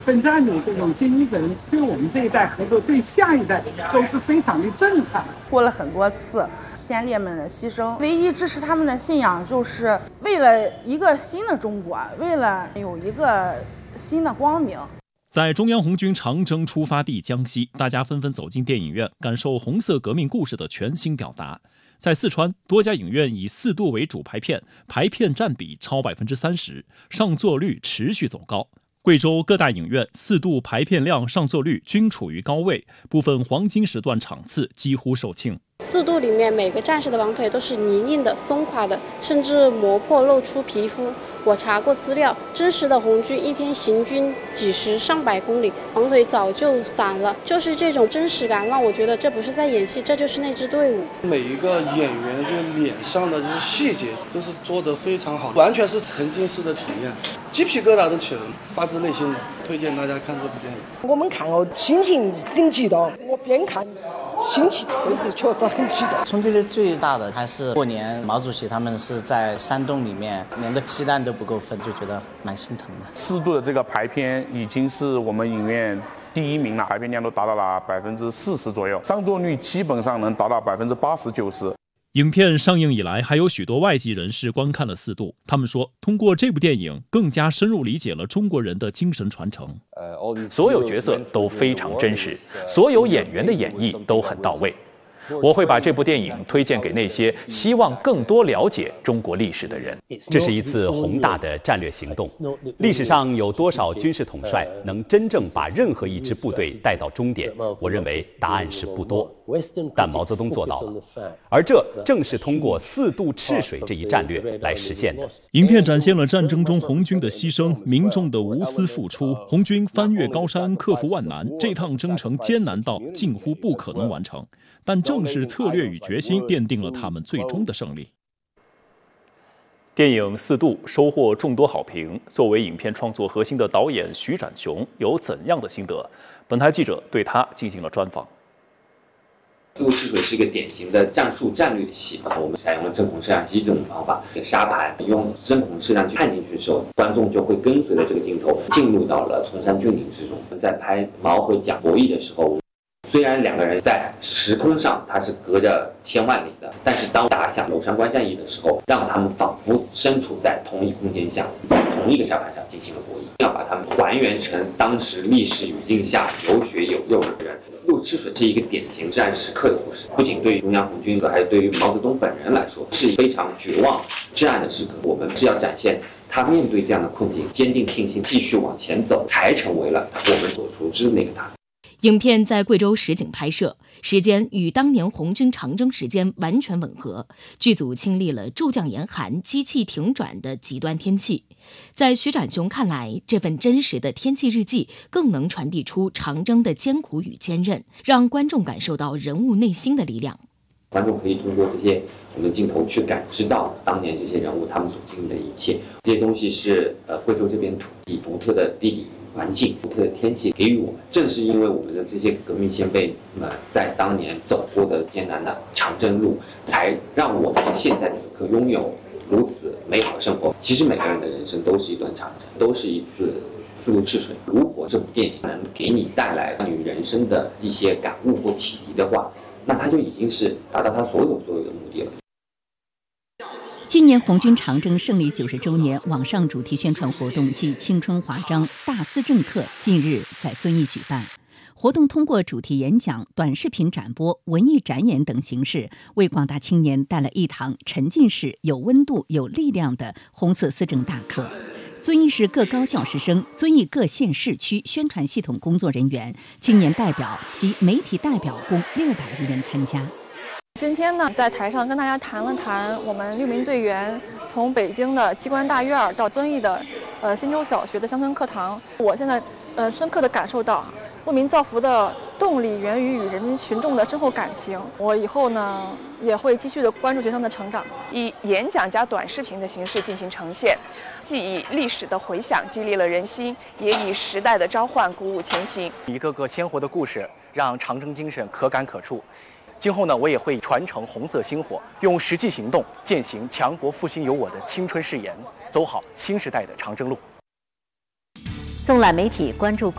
奋战的这种精神，对我们这一代合作，对下一代都是非常的震撼。 过了很多次先烈们的牺牲，唯一支持他们的信仰，就是为了一个新的中国，为了有一个新的光明。 在中央红军长征出发地江西，大家纷纷走进电影院，感受红色革命故事的全新表达。在四川，多家影院以4度为主排片，排片占比超30%，上座率持续走高。贵州各大影院4度排片量、上座率均处于高位，部分黄金时段场次几乎售罄。 4度里面每个战士的绑腿都是泥泞的、松垮的，甚至磨破露出皮肤。我查过资料，真实的红军一天行军几十上百公里，绑腿早就散了。就是这种真实感，让我觉得这不是在演戏，这就是那支队伍。 每一个演员就脸上的这些细节都是做得非常好，完全是沉浸式的体验，鸡皮疙瘩都起来了，发自内心的推荐大家看这部电影。 我们看哦，心情很激动，我边看心情都是确实很激动。 冲击力最大的还是过年毛主席他们是在山洞里面，连个鸡蛋都不够分，就觉得蛮心疼的。 4度的这个排片已经是我们影院第1名了，排片量都达到了40%左右，上座率基本上能达到80%-90%。 影片上映以来，还有许多外籍人士观看了4度。他们说，通过这部电影，更加深入理解了中国人的精神传承。 所有角色都非常真实，所有演员的演绎都很到位。我会把这部电影推荐给那些希望更多了解中国历史的人。 这是一次宏大的战略行动。历史上有多少军事统帅能真正把任何一支部队带到终点？我认为答案是不多。但毛泽东做到了，而这正是通过4度赤水这一战略来实现的。 影片展现了战争中红军的牺牲、民众的无私付出。红军翻越高山，克服万难，这趟征程艰难到近乎不可能完成。但正是策略与决心奠定了他们最终的胜利。电影4度收获众多好评，作为影片创作核心的导演徐展雄有怎样的心得？本台记者对他进行了专访。 4度赤水是一个典型的战术战略戏，我们采用了针孔摄像机这种方法，沙盘用针孔摄像机看进去的时候，观众就会跟随着这个镜头进入到了崇山峻岭之中。在拍毛和蒋博弈的时候，虽然2个人在时空上它是隔着千万里的，但是当打响娄山关战役的时候，让他们仿佛身处在同一空间下，在同一个沙盘上进行了博弈，要把他们还原成当时历史语境下有血有肉的人。4度赤水是一个典型至暗时刻的故事，不仅对于中央红军，还有对于毛泽东本人来说，是非常绝望至暗的时刻。我们是要展现他面对这样的困境，坚定信心，继续往前走，才成为了我们所熟知的那个他。 影片在贵州实景拍摄，时间与当年红军长征时间完全吻合。剧组经历了骤降严寒、机器停转的极端天气。在徐展雄看来，这份真实的天气日记更能传递出长征的艰苦与坚韧，让观众感受到人物内心的力量。 观众可以通过这些我们的镜头去感知到当年这些人物他们所经历的一切。这些东西是贵州这片土地独特的地理环境、独特的天气给予我们。正是因为我们的这些革命先辈们在当年走过的艰难的长征路，才让我们现在此刻拥有如此美好的生活。其实每个人的人生都是一段长征，都是一次4度赤水。如果这部电影能给你带来关于人生的一些感悟或启迪的话，那它就已经是达到它所有的目的了。 今年红军长征胜利90周年网上主题宣传活动暨青春华章大肆政课近日在遵义举办。活动通过主题演讲、短视频展播、文艺展演等形式，为广大青年带来一堂沉浸式、有温度、有力量的红色思政大课。遵义市各高校师生、遵义各县市区宣传系统工作人员、青年代表及媒体代表共600余人参加。 今天呢，在台上跟大家谈了谈我们6名队员从北京的机关大院到遵义的新洲小学的乡村课堂。我现在深刻地感受到为民造福的动力源于与人民群众的深厚感情。我以后呢也会继续的关注学生的成长， 以演讲加短视频的形式进行呈现，既以历史的回响激励了人心，也以时代的召唤鼓舞前行。 一个个鲜活的故事，让长征精神可感可触。今后呢，我也会传承红色星火，用实际行动践行强国复兴有我的青春誓言，走好新时代的长征路。 纵览媒体关注